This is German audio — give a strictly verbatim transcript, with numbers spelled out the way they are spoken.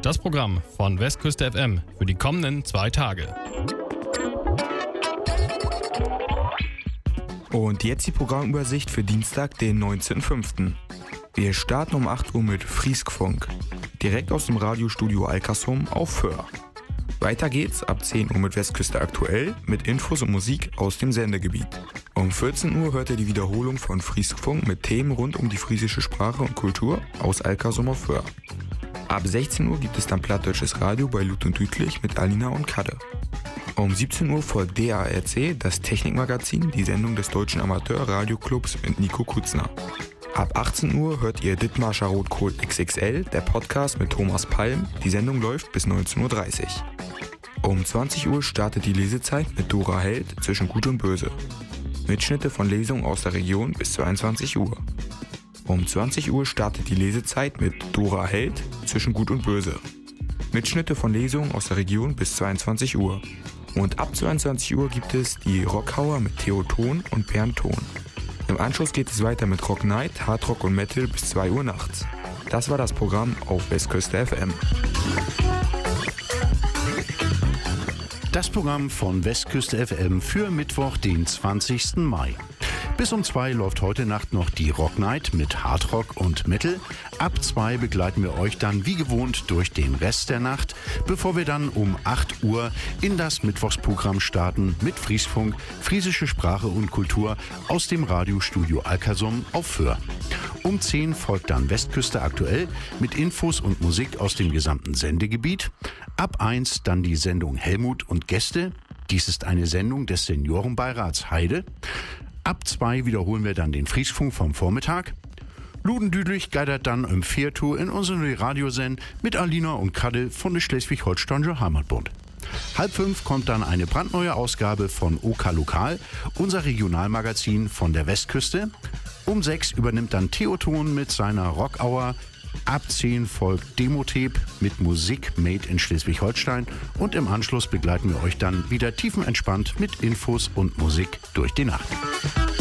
Das Programm von Westküste F M für die kommenden zwei Tage. Und jetzt die Programmübersicht für Dienstag, den neunzehnten fünften Wir starten um acht Uhr mit Frieskfunk, direkt aus dem Radiostudio Alkersum auf Föhr. Weiter geht's ab zehn Uhr mit Westküste aktuell mit Infos und Musik aus dem Sendegebiet. Um vierzehn Uhr hört ihr die Wiederholung von Frieskfunk mit Themen rund um die friesische Sprache und Kultur aus Alkersum auf Föhr. Ab sechzehn Uhr gibt es dann Plattdeutsches Radio bei Lut und Dütlich mit Alina und Kadde. Um siebzehn Uhr folgt D A R C, das Technikmagazin, die Sendung des Deutschen Amateur-Radioclubs mit Nico Kutzner. Ab achtzehn Uhr hört ihr Dithmarscher Rotkohl X X L, der Podcast mit Thomas Palm. Die Sendung läuft bis neunzehn Uhr dreißig. Um zwanzig Uhr startet die Lesezeit mit Dora Held zwischen Gut und Böse. Mitschnitte von Lesungen aus der Region bis zweiundzwanzig Uhr. Um zwanzig Uhr startet die Lesezeit mit Dora Held zwischen Gut und Böse. Mitschnitte von Lesungen aus der Region bis zweiundzwanzig Uhr. Und ab zweiundzwanzig Uhr gibt es die Rockhauer mit Theo Ton und Bernd Ton. Im Anschluss geht es weiter mit Rock Night, Hardrock und Metal bis zwei Uhr nachts. Das war das Programm auf Westküste F M. Das Programm von Westküste F M für Mittwoch, den zwanzigsten Mai. Bis um zwei läuft heute Nacht noch die Rock Night mit Hardrock und Metal. Ab zwei begleiten wir euch dann wie gewohnt durch den Rest der Nacht, bevor wir dann um acht Uhr in das Mittwochsprogramm starten mit Frieskfunk, friesische Sprache und Kultur aus dem Radiostudio Alkersum auf Föhr. Um zehn folgt dann Westküste aktuell mit Infos und Musik aus dem gesamten Sendegebiet. Ab eins dann die Sendung Helmut und Gäste. Dies ist eine Sendung des Seniorenbeirats Heide. Ab zwei wiederholen wir dann den Frieskfunk vom Vormittag. Ludendüdlich geidert dann im Viertour in unsere Radiosend mit Alina und Kadde von der Schleswig-Holsteinische Heimatbund. Halb fünf kommt dann eine brandneue Ausgabe von OK Lokal, unser Regionalmagazin von der Westküste. Um sechs übernimmt dann Theo Ton mit seiner Rock-Hour. Ab zehn folgt Demotape mit Musik made in Schleswig-Holstein und im Anschluss begleiten wir euch dann wieder tiefenentspannt mit Infos und Musik durch die Nacht.